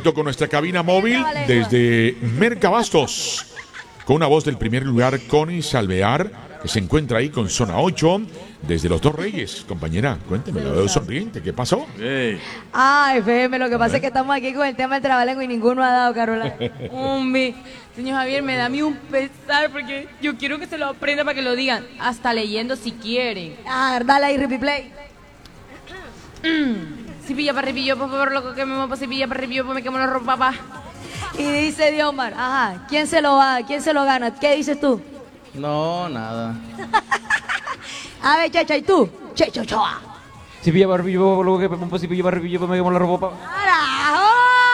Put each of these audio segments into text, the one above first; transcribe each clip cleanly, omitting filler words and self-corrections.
directo con nuestra cabina móvil desde Mercabastos. Con una voz del primer lugar, Connie Salvear, que se encuentra ahí con Zona 8, desde Los Dos Reyes. Compañera, cuénteme, la veo sonriente. ¿Qué pasó? Ay, FM, lo que pasa es que estamos aquí con el tema del trabalengua y ninguno ha dado, Carola. Hombre, señor Javier, me da a mí un pesar porque yo quiero que se lo aprenda para que lo digan, hasta leyendo si quieren. Dale ahí, replay. Si pilla para ripillo, por favor, loco, que me mopa, si pilla para ripillo, pues me quemo la ropa, papá. Y dice Diomar, ajá, ¿quién se lo va? ¿Quién se lo gana? ¿Qué dices tú? No, nada. A ver, Checha, ¿y tú? Checho, Ochoa. Si pilla barbillo, luego que si pilla barbillo, me quemo la ropa. ¡Carajo!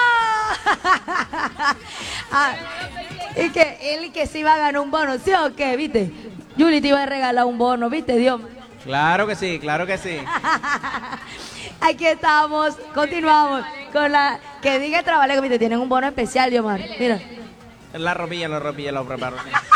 Y que él que se iba a ganar un bono, ¿sí o qué? ¿Viste? Juli te iba a regalar un bono, ¿viste, Dios? Claro que sí, claro que sí. Aquí estamos, continuamos con la que diga Trabalengua, ¿viste? Tienen un bono especial, Diomar. Mira. La ropilla lo preparo.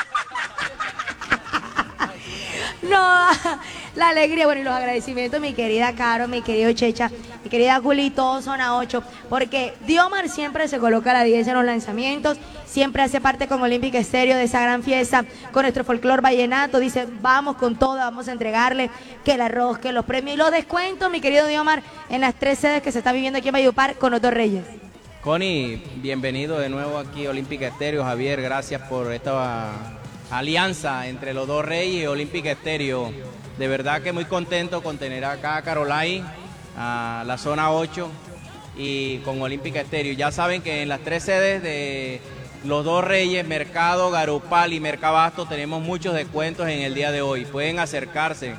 No, la alegría, bueno, y los agradecimientos, mi querida Caro, mi querido Checha, mi querida Juli, todos Zona 8, porque Diomar siempre se coloca a la 10 en los lanzamientos, siempre hace parte con Olímpica Estéreo de esa gran fiesta, con nuestro folclor vallenato, dice, vamos con todo, vamos a entregarle que el arroz, que los premios y los descuentos, mi querido Diomar, en las 3 sedes que se está viviendo aquí en Valledupar con los Dos Reyes. Connie, bienvenido de nuevo aquí a Olímpica Estéreo. Javier, gracias por esta alianza entre los Dos Reyes y Olímpica Estéreo. De verdad que muy contento con tener acá a Carolai, a la Zona 8 y con Olímpica Estéreo. Ya saben que en las 3 sedes de los Dos Reyes, Mercado, Garupal y Mercabasto, tenemos muchos descuentos en el día de hoy. Pueden acérquense.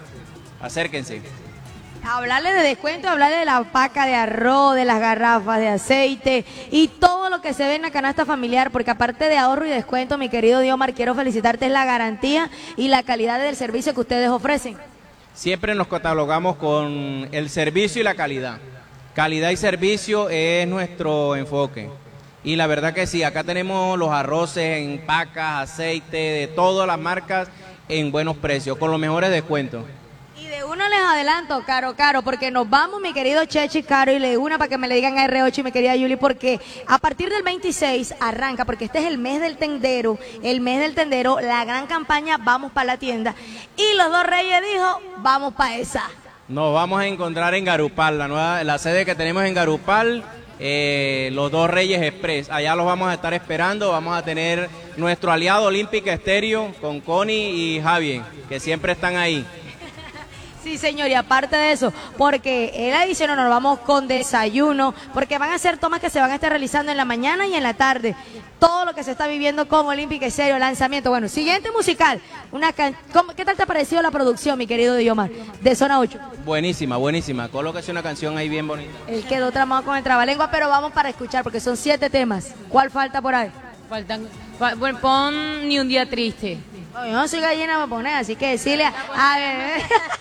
Hablarle de descuento, hablarle de la paca de arroz, de las garrafas de aceite y todo lo que se ve en la canasta familiar, porque aparte de ahorro y descuento, mi querido Diomar, quiero felicitarte, es la garantía y la calidad del servicio que ustedes ofrecen. Siempre nos catalogamos con el servicio y la calidad. Calidad y servicio es nuestro enfoque. Y la verdad que sí, acá tenemos los arroces en pacas, aceite, de todas las marcas en buenos precios, con los mejores descuentos. Y de una les adelanto, Caro, porque nos vamos, mi querido Chechi, Caro, y de una para que me le digan a R8 y mi querida Yuli, porque a partir del 26 arranca, porque este es el mes del tendero, la gran campaña Vamos para la tienda, y los Dos Reyes dijo, vamos para esa. Nos vamos a encontrar en Garupal, la sede que tenemos en Garupal, los Dos Reyes Express. Allá los vamos a estar esperando, vamos a tener nuestro aliado Olímpica Estéreo con Connie y Javier, que siempre están ahí. Sí, señor, y aparte de eso, porque el adicional nos vamos con desayuno, porque van a ser tomas que se van a estar realizando en la mañana y en la tarde. Todo lo que se está viviendo con Olímpica Estéreo, lanzamiento. Bueno, siguiente musical. ¿Qué tal te ha parecido la producción, mi querido Diomar, de Zona 8? Buenísima. Colóquese una canción ahí bien bonita. Él quedó tramado con el trabalengua, pero vamos para escuchar, porque son 7 temas. ¿Cuál falta por ahí? Bueno, pon Ni un día triste. Yo no soy gallina, me pone, así que decirle a ver,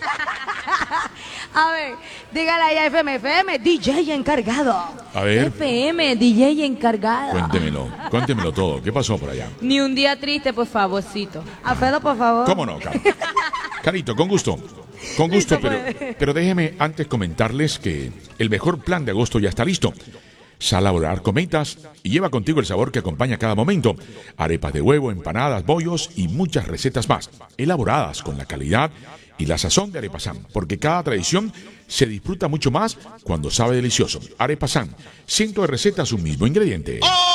dígale ahí a FM, DJ encargado. A ver. FM, DJ encargado. Cuéntemelo todo. ¿Qué pasó por allá? Ni un día triste, por favorcito. Alfredo, por favor. ¿Cómo no, Caro? Carito, con gusto. Con gusto, pero déjeme antes comentarles que el mejor plan de agosto ya está listo. Sal a volar cometas y lleva contigo el sabor que acompaña cada momento. Arepas de huevo, empanadas, bollos y muchas recetas más, elaboradas con la calidad y la sazón de Arepasán, porque cada tradición se disfruta mucho más cuando sabe delicioso. Arepasán, cientos de recetas, un mismo ingrediente.